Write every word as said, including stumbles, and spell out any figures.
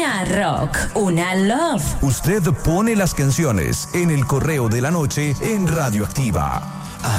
Una rock, una love. Usted pone las canciones en el correo de la noche en Radioactiva.